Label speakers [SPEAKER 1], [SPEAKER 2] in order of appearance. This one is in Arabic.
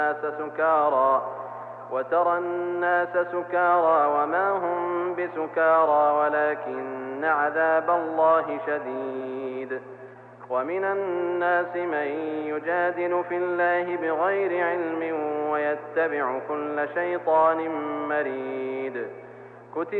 [SPEAKER 1] وترى الناس سكارى وما هم بسكارى ولكن عذاب الله شديد. ومن الناس من يجادل في الله بغير علم ويتبع كل شيطان مريد.